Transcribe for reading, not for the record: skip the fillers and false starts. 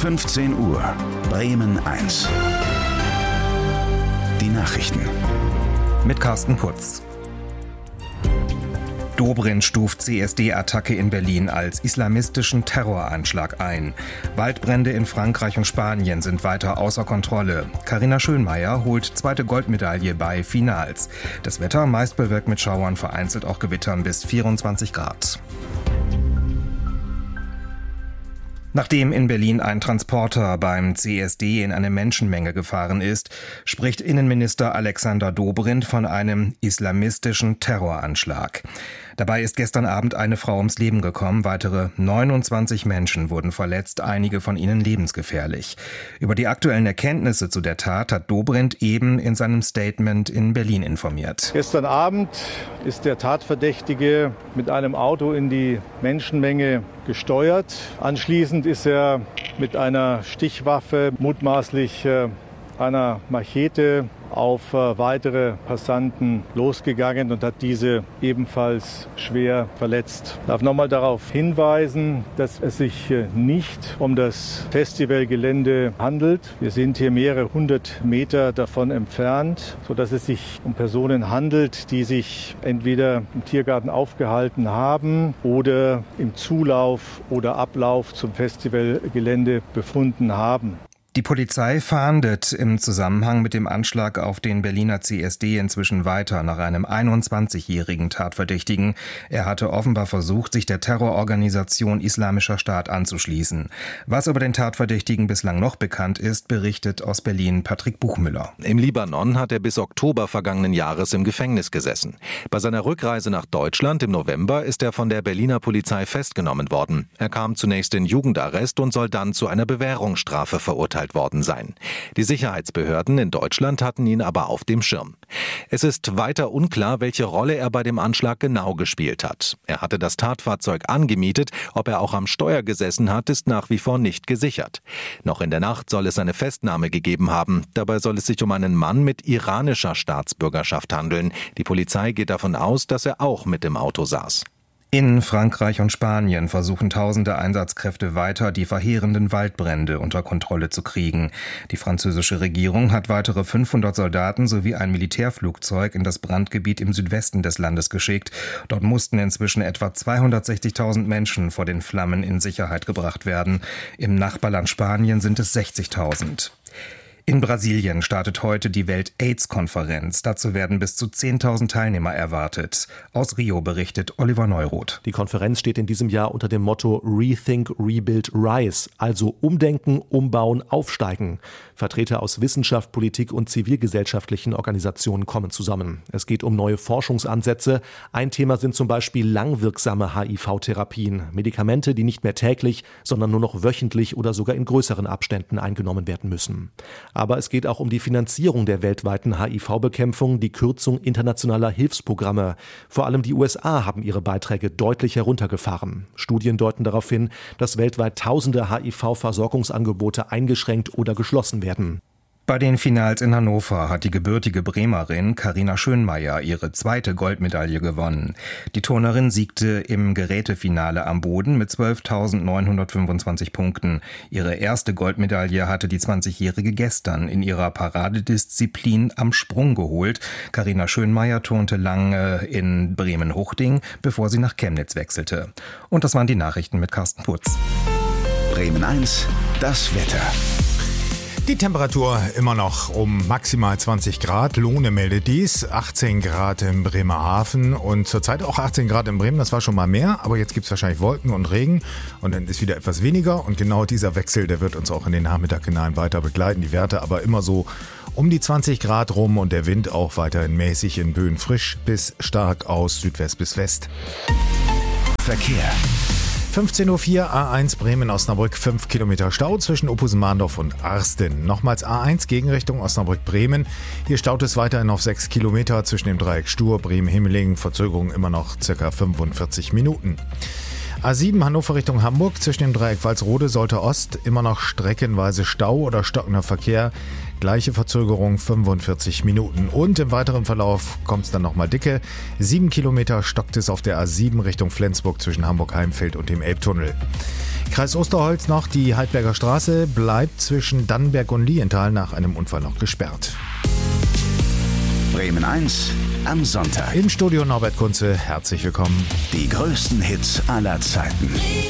15 Uhr, Bremen 1. Die Nachrichten. Mit Carsten Putz. Dobrindt stuft CSD-Attacke in Berlin als islamistischen Terroranschlag ein. Waldbrände in Frankreich und Spanien sind weiter außer Kontrolle. Carina Schönmeier holt zweite Goldmedaille bei Finals. Das Wetter meist bewölkt mit Schauern, vereinzelt auch Gewittern bis 24 Grad. Nachdem in Berlin ein Transporter beim CSD in eine Menschenmenge gefahren ist, spricht Innenminister Alexander Dobrindt von einem islamistischen Terroranschlag. Dabei ist gestern Abend eine Frau ums Leben gekommen, weitere 29 Menschen wurden verletzt, einige von ihnen lebensgefährlich. Über die aktuellen Erkenntnisse zu der Tat hat Dobrindt eben in seinem Statement in Berlin informiert. Gestern Abend ist der Tatverdächtige mit einem Auto in die Menschenmenge gesteuert. Anschließend ist er mit einer Stichwaffe, mutmaßlich einer Machete, auf weitere Passanten losgegangen und hat diese ebenfalls schwer verletzt. Ich darf nochmal darauf hinweisen, dass es sich nicht um das Festivalgelände handelt. Wir sind hier mehrere hundert Meter davon entfernt, sodass es sich um Personen handelt, die sich entweder im Tiergarten aufgehalten haben oder im Zulauf oder Ablauf zum Festivalgelände befunden haben. Die Polizei fahndet im Zusammenhang mit dem Anschlag auf den Berliner CSD inzwischen weiter nach einem 21-jährigen Tatverdächtigen. Er hatte offenbar versucht, sich der Terrororganisation Islamischer Staat anzuschließen. Was über den Tatverdächtigen bislang noch bekannt ist, berichtet aus Berlin Patrick Buchmüller. Im Libanon hat er bis Oktober vergangenen Jahres im Gefängnis gesessen. Bei seiner Rückreise nach Deutschland im November ist er von der Berliner Polizei festgenommen worden. Er kam zunächst in Jugendarrest und soll dann zu einer Bewährungsstrafe verurteilt worden sein. Die Sicherheitsbehörden in Deutschland hatten ihn aber auf dem Schirm. Es ist weiter unklar, welche Rolle er bei dem Anschlag genau gespielt hat. Er hatte das Tatfahrzeug angemietet, ob er auch am Steuer gesessen hat, ist nach wie vor nicht gesichert. Noch in der Nacht soll es eine Festnahme gegeben haben. Dabei soll es sich um einen Mann mit iranischer Staatsbürgerschaft handeln. Die Polizei geht davon aus, dass er auch mit im Auto saß. In Frankreich und Spanien versuchen tausende Einsatzkräfte weiter, die verheerenden Waldbrände unter Kontrolle zu kriegen. Die französische Regierung hat weitere 500 Soldaten sowie ein Militärflugzeug in das Brandgebiet im Südwesten des Landes geschickt. Dort mussten inzwischen etwa 260.000 Menschen vor den Flammen in Sicherheit gebracht werden. Im Nachbarland Spanien sind es 60.000. In Brasilien startet heute die Welt-AIDS-Konferenz. Dazu werden bis zu 10.000 Teilnehmer erwartet. Aus Rio berichtet Oliver Neuroth. Die Konferenz steht in diesem Jahr unter dem Motto Rethink, Rebuild, Rise, also umdenken, umbauen, aufsteigen. Vertreter aus Wissenschaft, Politik und zivilgesellschaftlichen Organisationen kommen zusammen. Es geht um neue Forschungsansätze. Ein Thema sind zum Beispiel langwirksame HIV-Therapien, Medikamente, die nicht mehr täglich, sondern nur noch wöchentlich oder sogar in größeren Abständen eingenommen werden müssen. Aber es geht auch um die Finanzierung der weltweiten HIV-Bekämpfung, die Kürzung internationaler Hilfsprogramme. Vor allem die USA haben ihre Beiträge deutlich heruntergefahren. Studien deuten darauf hin, dass weltweit tausende HIV-Versorgungsangebote eingeschränkt oder geschlossen werden. Bei den Finals in Hannover hat die gebürtige Bremerin Carina Schönmeier ihre zweite Goldmedaille gewonnen. Die Turnerin siegte im Gerätefinale am Boden mit 12.925 Punkten. Ihre erste Goldmedaille hatte die 20-Jährige gestern in ihrer Paradedisziplin am Sprung geholt. Carina Schönmeier turnte lange in Bremen-Huchting, bevor sie nach Chemnitz wechselte. Und das waren die Nachrichten mit Carsten Putz. Bremen 1, das Wetter. Die Temperatur immer noch um maximal 20 Grad. Lohne meldet dies. 18 Grad in Bremerhaven und zurzeit auch 18 Grad in Bremen. Das war schon mal mehr, aber jetzt gibt es wahrscheinlich Wolken und Regen und dann ist wieder etwas weniger. Und genau dieser Wechsel, der wird uns auch in den Nachmittag hinein weiter begleiten. Die Werte aber immer so um die 20 Grad rum und der Wind auch weiterhin mäßig in Böen frisch bis stark aus Südwest bis West. Verkehr. 15.04 Uhr, A1 Bremen-Osnabrück, 5 Kilometer Stau zwischen Ophusen-Mahndorf und Arsten. Nochmals A1 Gegenrichtung Osnabrück-Bremen. Hier staut es weiterhin auf 6 Kilometer zwischen dem Dreieck Stur, Bremen-Himmelingen. Verzögerung immer noch ca. 45 Minuten. A7 Hannover Richtung Hamburg zwischen dem Dreieck Walsrode Sollte Ost immer noch streckenweise Stau oder stockender Verkehr. Gleiche Verzögerung 45 Minuten. Und im weiteren Verlauf kommt es dann nochmal dicke. 7 Kilometer stockt es auf der A7 Richtung Flensburg zwischen Hamburg-Heimfeld und dem Elbtunnel. Kreis Osterholz noch, die Heidberger Straße bleibt zwischen Dannenberg und Lilienthal nach einem Unfall noch gesperrt. Bremen 1 am Sonntag. Im Studio Norbert Kunze, herzlich willkommen. Die größten Hits aller Zeiten.